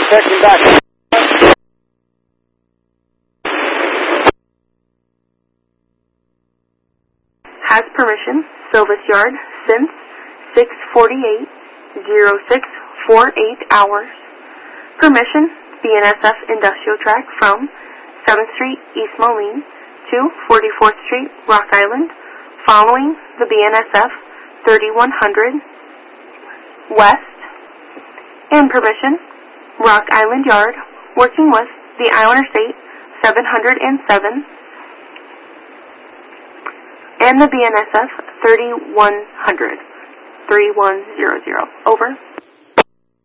section back. Has permission, Silvis Yard, since 6:48:06:48 hours. Permission, BNSF Industrial Track from 7th Street, East Moline to 44th Street, Rock Island, following the BNSF 3100 West. And permission, Rock Island Yard, working with the Islander State 707 and the BNSF 3100 3100. Over.